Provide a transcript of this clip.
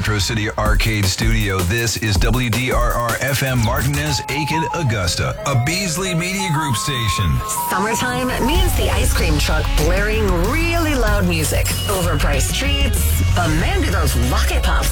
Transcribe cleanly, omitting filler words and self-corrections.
Retro City Arcade Studio. This is WDRR-FM Martinez, Aiken, Augusta, a Beasley Media Group station. Summertime means the ice cream truck blaring really loud music, overpriced treats, but man, do those rocket pops